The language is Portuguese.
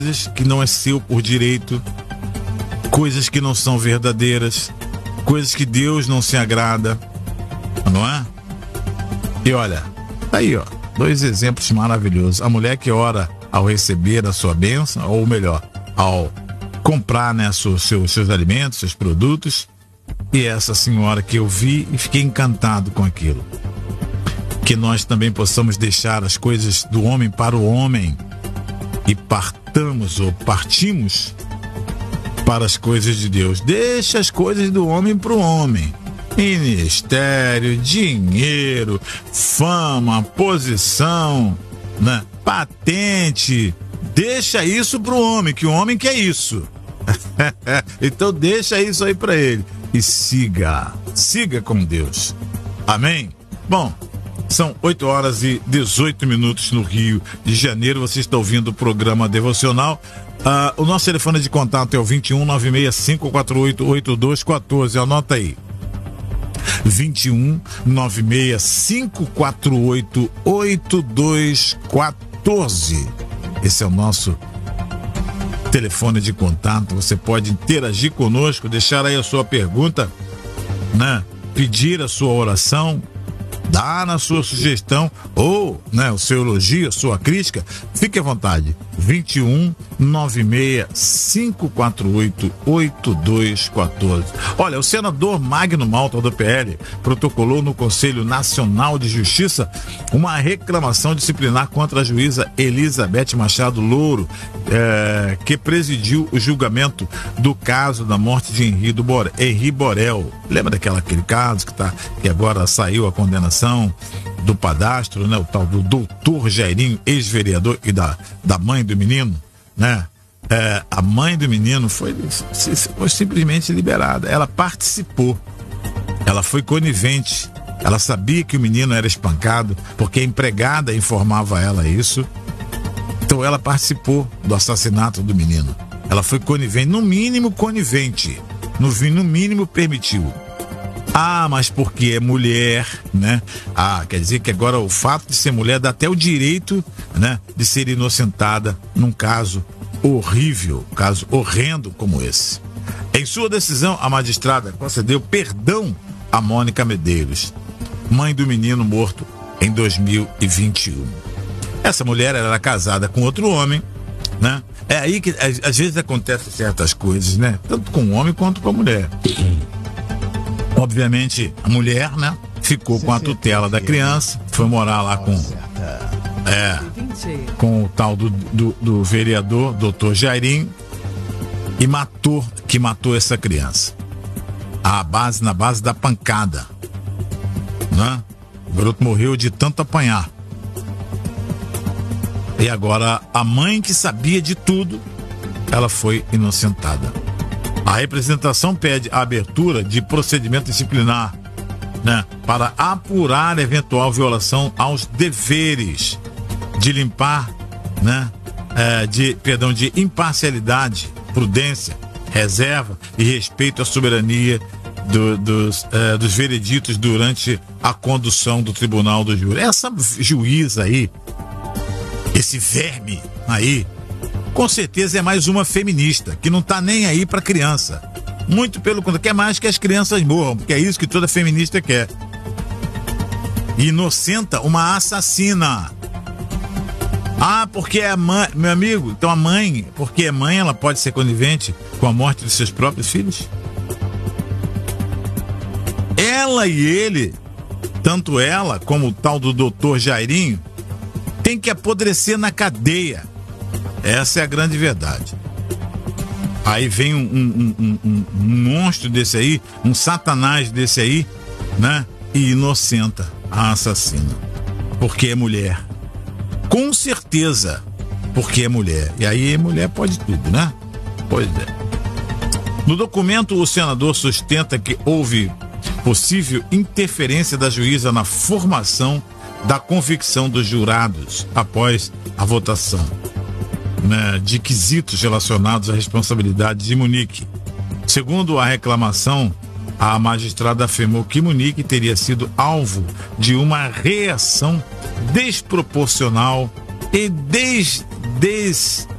coisas que não é seu por direito, coisas que não são verdadeiras, coisas que Deus não se agrada, não é? E olha, tá aí, ó, 2 exemplos maravilhosos. A mulher que ora ao receber a sua bênção, ou melhor, ao comprar, né, seus alimentos, seus produtos, e essa senhora que eu vi e fiquei encantado com aquilo. Que nós também possamos deixar as coisas do homem para o homem e partimos para as coisas de Deus. Deixa as coisas do homem para o homem. Ministério, dinheiro, fama, posição, né? Patente. Deixa isso para o homem, que o homem quer isso. Então deixa isso aí para ele e siga com Deus. Amém? Bom, são 8h18 no Rio de Janeiro. Você está ouvindo o programa Devocional. O nosso telefone de contato é o 21 96548 8214. Anota aí. 21 96548 8214. Esse é o nosso telefone de contato. Você pode interagir conosco, deixar aí a sua pergunta, né? Pedir a sua oração, dar a sua sugestão ou, né, o seu elogio, a sua crítica. Fique à vontade. 21 96548 8214. Olha, o senador Magno Malta do PL protocolou no Conselho Nacional de Justiça uma reclamação disciplinar contra a juíza Elizabeth Machado Louro, que presidiu o julgamento do caso da morte de Henri Borel. Lembra aquele caso que agora saiu a condenação do padastro, né? O tal do doutor Jairinho, ex-vereador, e da mãe do menino, né? A mãe do menino foi simplesmente liberada. Ela participou, ela foi conivente, ela sabia que o menino era espancado, porque a empregada informava ela isso. Então ela participou do assassinato do menino. Ela foi conivente, no mínimo conivente, no mínimo permitiu. Mas porque é mulher, né? Quer dizer que agora o fato de ser mulher dá até o direito, né, de ser inocentada num caso horrível, caso horrendo como esse. Em sua decisão, a magistrada concedeu perdão a Mônica Medeiros, mãe do menino morto em 2021. Essa mulher era casada com outro homem, né? É aí que às vezes acontecem certas coisas, né? Tanto com o homem quanto com a mulher. Obviamente, a mulher, né, ficou com a tutela da criança, foi morar lá com o tal do vereador, doutor Jairinho, e matou essa criança. Na base da pancada, né? O garoto morreu de tanto apanhar. E agora, a mãe que sabia de tudo, ela foi inocentada. A representação pede a abertura de procedimento disciplinar, né, para apurar eventual violação aos deveres de limpar, né, de imparcialidade, prudência, reserva e respeito à soberania dos vereditos durante a condução do tribunal do júri. Essa juíza aí, esse verme aí, com certeza é mais uma feminista, que não tá nem aí pra criança. Muito pelo contrário, quer mais que as crianças morram, porque é isso que toda feminista quer. Inocenta uma assassina. Porque é mãe, meu amigo, então a mãe, porque é mãe, ela pode ser conivente com a morte de seus próprios filhos? Ela e ele, tanto ela como o tal do doutor Jairinho, tem que apodrecer na cadeia. Essa é a grande verdade. Aí vem um monstro desse aí, um satanás desse aí, né? E inocenta a assassina. Porque é mulher. Com certeza, porque é mulher. E aí mulher pode tudo, né? Pois é. No documento, o senador sustenta que houve possível interferência da juíza na formação da convicção dos jurados após a votação, né, de quesitos relacionados à responsabilidade de Munique. Segundo a reclamação, a magistrada afirmou que Munique teria sido alvo de uma reação desproporcional e